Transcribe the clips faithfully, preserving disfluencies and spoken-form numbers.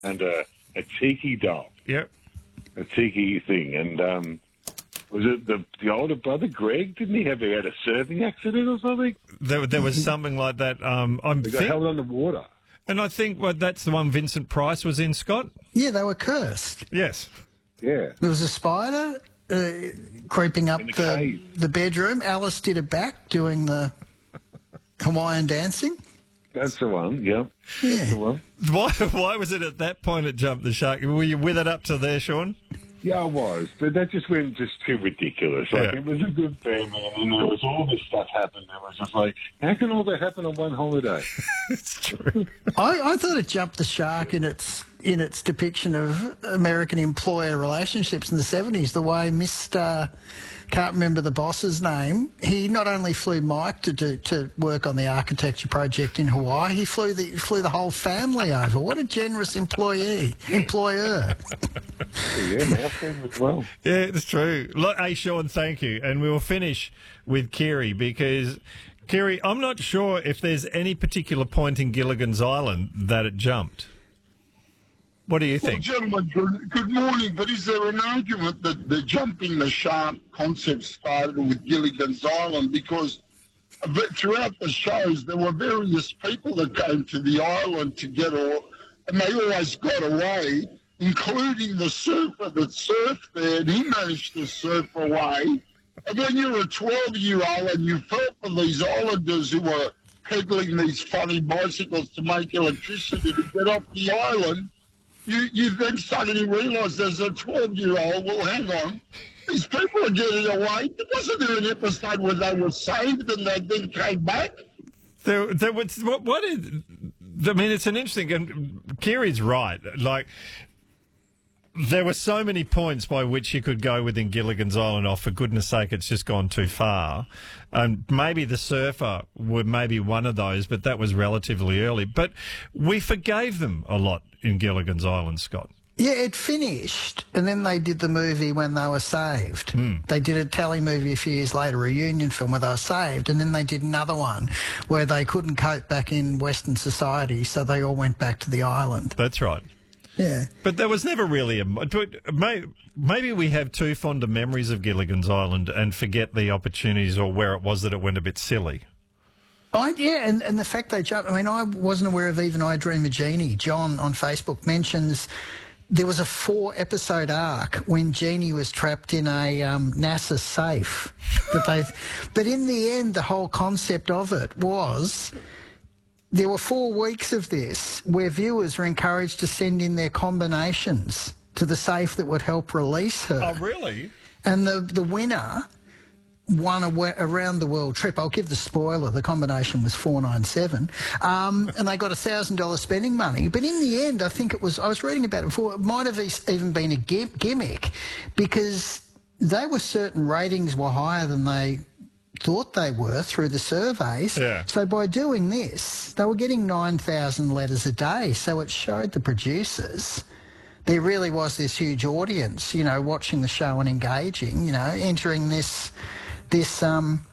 and a, a tiki doll. Yep. A tiki thing. And um, was it the the older brother, Greg? Didn't he have he had a surfing accident or something? There, there was something like that. Um, I'm He got think, held underwater. and I think well, that's the one Vincent Price was in, Scott? Yeah, they were cursed. Yes. Yeah. There was a spider uh, creeping up In the the, cave. the bedroom. Alice did it back doing the Hawaiian dancing. That's the one, yeah. That's the Yeah. one. Why, why was it at that point it jumped the shark? Were you with it up to there, Sean? Yeah, I was, but that just went just too ridiculous. Like, Yeah. it was a good family, and then there was all this stuff happening. It was just like, how can all that happen on one holiday? It's true. I, I thought it jumped the shark in its in its depiction of American employer relationships in the seventies. The way Mister Can't remember the boss's name. He not only flew Mike to do, to work on the architecture project in Hawaii, he flew the flew the whole family over. What a generous employee employer. Yeah, my friend as well. Yeah, it's true. Look, hey, Sean, thank you. And we will finish with Kiri because, Kiri, I'm not sure if there's any particular point in Gilligan's Island that it jumped. What do you Well, think? gentlemen, good, good morning. But is there an argument that the jumping the shark concept started with Gilligan's Island? Because but throughout the shows, there were various people that came to the island to get all, and they always got away, including the surfer that surfed there, and he managed to surf away. And then you're a twelve-year-old and you felt for these islanders who were peddling these funny bicycles to make electricity to get off the island. You, you then suddenly realise as a twelve-year-old, well, hang on, these people are getting away. Wasn't there an episode where they were saved and they then came back? There, there was, what, what is, I mean, it's an interesting, and Kiri's right. Like, there were so many points by which you could go within Gilligan's Island. Oh, for goodness sake, it's just gone too far. And maybe the surfer were maybe one of those, but that was relatively early. But we forgave them a lot in Gilligan's Island, Scott. Yeah, it finished, and then they did the movie when they were saved. Mm. They did a tally movie a few years later, a reunion film where they were saved, and then they did another one where they couldn't cope back in Western society, so they all went back to the island. That's right. Yeah. But there was never really a... Maybe we have too fond of memories of Gilligan's Island and forget the opportunities or where it was that it went a bit silly. I, yeah, and, and the fact they jumped... I mean, I wasn't aware of even I Dream of Jeannie. John on Facebook mentions there was a four-episode arc when Jeannie was trapped in a um, NASA safe. That they, but in the end, the whole concept of it was... There were four weeks of this where viewers were encouraged to send in their combinations to the safe that would help release her. Oh, really? And the, the winner won a wa- around the world trip. I'll give the spoiler. The combination was four nine seven. Um, and they got one thousand dollars spending money. But in the end, I think it was, I was reading about it before, it might have even been a gi- gimmick because they were certain ratings were higher than they thought they were through the surveys. Yeah. So by doing this, they were getting nine thousand letters a day. So it showed the producers there really was this huge audience, you know, watching the show and engaging, you know, entering this this um,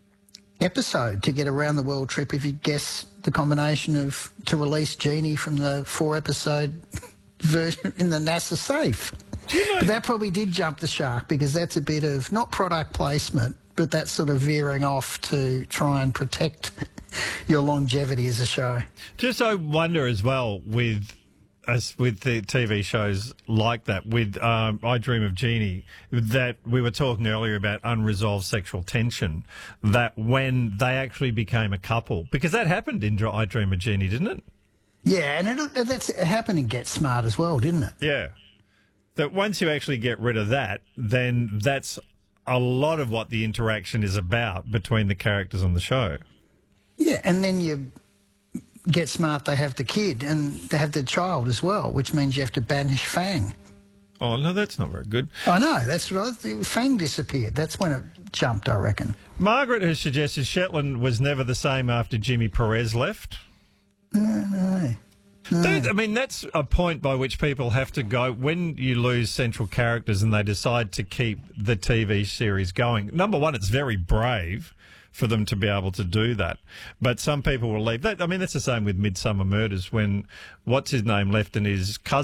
episode to get a round the world trip if you guess the combination of to release Jeannie from the four episode version in the NASA safe. You know, But that probably did jump the shark because that's a bit of not product placement, but that's sort of veering off to try and protect your longevity as a show. just I wonder as well with us with the T V shows like that, with um, I Dream of Jeannie, that we were talking earlier about unresolved sexual tension, that when they actually became a couple, because that happened in I Dream of Jeannie, didn't it? Yeah, and it, that's, it happened in Get Smart as well, didn't it? Yeah. That once you actually get rid of that, then that's a lot of what the interaction is about between the characters on the show. Yeah, and then you Get Smart, they have the kid and they have the child as well, which means you have to banish Fang. Oh, no, that's not very good. I know, that's what I think. Fang disappeared. That's when it jumped, I reckon. Margaret has suggested Shetland was never the same after Jimmy Perez left. No, no. That- I mean, that's a point by which people have to go when you lose central characters and they decide to keep the T V series going. Number one, it's very brave for them to be able to do that. But some people will leave. That, I mean, that's the same with Midsummer Murders when what's his name left and his cousin